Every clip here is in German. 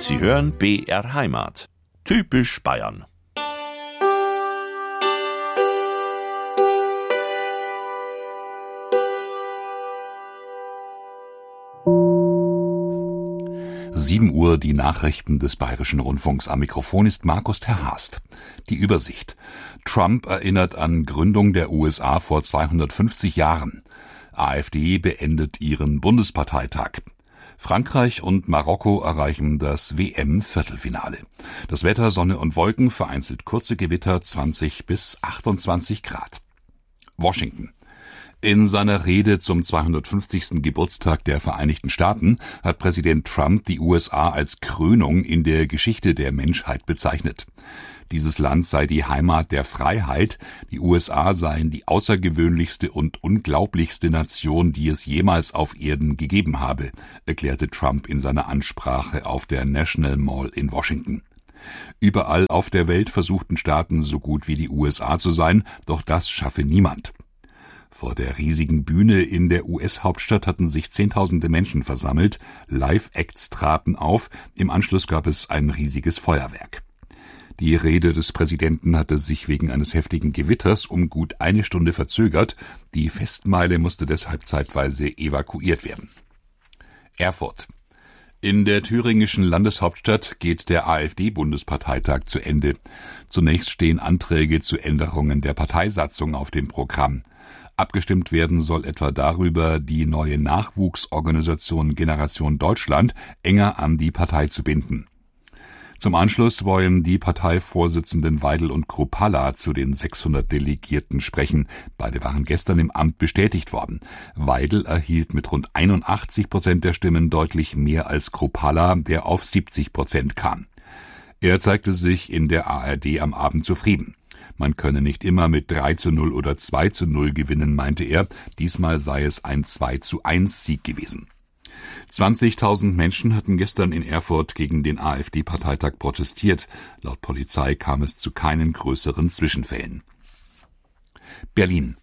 Sie hören BR Heimat. Typisch Bayern. Uhr, die Nachrichten des Bayerischen Rundfunks. Am Mikrofon ist Markus Terhast. Die Übersicht. Trump erinnert an Gründung der USA vor 250 Jahren. AfD beendet ihren Bundesparteitag. Frankreich und Marokko erreichen das WM-Viertelfinale. Das Wetter: Sonne und Wolken, vereinzelt kurze Gewitter, 20 bis 28 Grad. Washington. In seiner Rede zum 250. Geburtstag der Vereinigten Staaten hat Präsident Trump die USA als Krönung in der Geschichte der Menschheit bezeichnet. Dieses Land sei die Heimat der Freiheit, die USA seien die außergewöhnlichste und unglaublichste Nation, die es jemals auf Erden gegeben habe, erklärte Trump in seiner Ansprache auf der National Mall in Washington. Überall auf der Welt versuchten Staaten so gut wie die USA zu sein, doch das schaffe niemand. Vor der riesigen Bühne in der US-Hauptstadt hatten sich Zehntausende Menschen versammelt, Live-Acts traten auf, im Anschluss gab es ein riesiges Feuerwerk. Die Rede des Präsidenten hatte sich wegen eines heftigen Gewitters um gut eine Stunde verzögert, die Festmeile musste deshalb zeitweise evakuiert werden. Erfurt. In der thüringischen Landeshauptstadt geht der AfD-Bundesparteitag zu Ende. Zunächst stehen Anträge zu Änderungen der Parteisatzung auf dem Programm. Abgestimmt werden soll etwa darüber, die neue Nachwuchsorganisation Generation Deutschland enger an die Partei zu binden. Zum Anschluss wollen die Parteivorsitzenden Weidel und Kruppalla zu den 600 Delegierten sprechen. Beide waren gestern im Amt bestätigt worden. Weidel erhielt mit rund 81% der Stimmen deutlich mehr als Kruppalla, der auf 70% kam. Er zeigte sich in der ARD am Abend zufrieden. Man könne nicht immer mit 3:0 oder 2:0 gewinnen, meinte er. Diesmal sei es ein 2:1 Sieg gewesen. 20.000 Menschen hatten gestern in Erfurt gegen den AfD-Parteitag protestiert. Laut Polizei kam es zu keinen größeren Zwischenfällen. Berlin.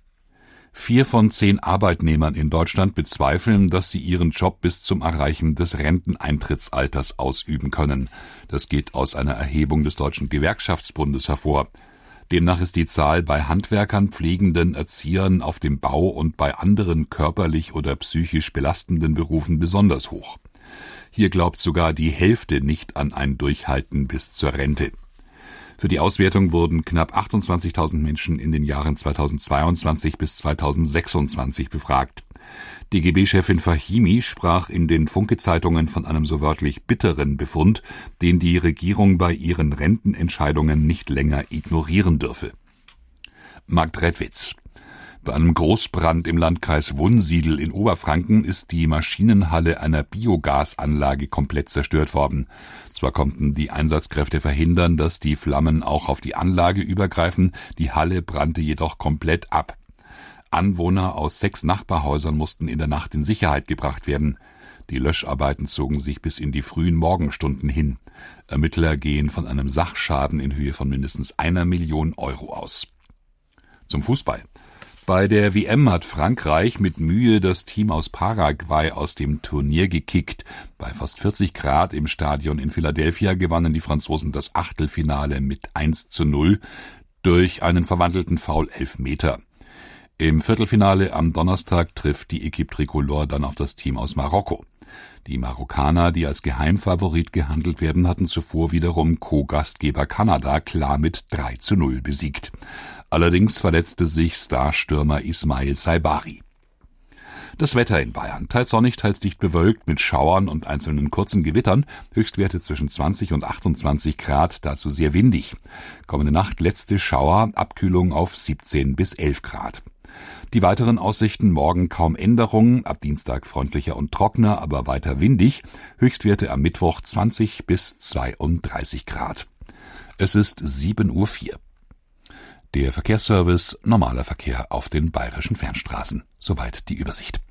4 von 10 Arbeitnehmern in Deutschland bezweifeln, dass sie ihren Job bis zum Erreichen des Renteneintrittsalters ausüben können. Das geht aus einer Erhebung des Deutschen Gewerkschaftsbundes hervor. Demnach ist die Zahl bei Handwerkern, Pflegenden, Erziehern auf dem Bau und bei anderen körperlich oder psychisch belastenden Berufen besonders hoch. Hier glaubt sogar die Hälfte nicht an ein Durchhalten bis zur Rente. Für die Auswertung wurden knapp 28.000 Menschen in den Jahren 2022 bis 2026 befragt. DGB-Chefin Fahimi sprach in den Funke-Zeitungen von einem so wörtlich bitteren Befund, den die Regierung bei ihren Rentenentscheidungen nicht länger ignorieren dürfe. Marktredwitz. Bei einem Großbrand im Landkreis Wunsiedel in Oberfranken ist die Maschinenhalle einer Biogasanlage komplett zerstört worden. Zwar konnten die Einsatzkräfte verhindern, dass die Flammen auch auf die Anlage übergreifen, die Halle brannte jedoch komplett ab. Anwohner aus 6 Nachbarhäusern mussten in der Nacht in Sicherheit gebracht werden. Die Löscharbeiten zogen sich bis in die frühen Morgenstunden hin. Ermittler gehen von einem Sachschaden in Höhe von mindestens 1 Million Euro aus. Zum Fußball. Bei der WM hat Frankreich mit Mühe das Team aus Paraguay aus dem Turnier gekickt. Bei fast 40 Grad im Stadion in Philadelphia gewannen die Franzosen das Achtelfinale mit 1:0 durch einen verwandelten Foul-Elfmeter. Im Viertelfinale am Donnerstag trifft die Équipe Tricolore dann auf das Team aus Marokko. Die Marokkaner, die als Geheimfavorit gehandelt werden, hatten zuvor wiederum Co-Gastgeber Kanada klar mit 3:0 besiegt. Allerdings verletzte sich Starstürmer Ismail Saibari. Das Wetter in Bayern: teils sonnig, teils dicht bewölkt mit Schauern und einzelnen kurzen Gewittern, Höchstwerte zwischen 20 und 28 Grad, dazu sehr windig. Kommende Nacht letzte Schauer, Abkühlung auf 17 bis 11 Grad. Die weiteren Aussichten: morgen kaum Änderungen, ab Dienstag freundlicher und trockener, aber weiter windig, Höchstwerte am Mittwoch 20 bis 32 Grad. Es ist 7:04 Uhr. Der Verkehrsservice: normaler Verkehr auf den bayerischen Fernstraßen. Soweit die Übersicht.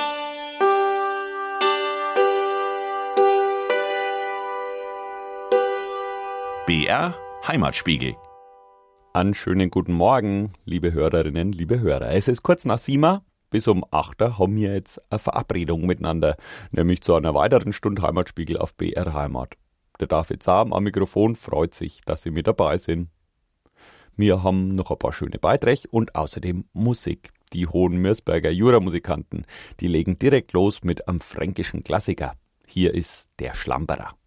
BR Heimatspiegel. Einen schönen guten Morgen, liebe Hörerinnen, liebe Hörer. Es ist kurz nach 7. Bis um 8 haben wir jetzt eine Verabredung miteinander, nämlich zu einer weiteren Stunde Heimatspiegel auf BR Heimat. Der David Sam am Mikrofon freut sich, dass Sie mit dabei sind. Wir haben noch ein paar schöne Beiträge und außerdem Musik. Die Hohenmürsberger Juramusikanten, die legen direkt los mit einem fränkischen Klassiker. Hier ist der Schlamperer.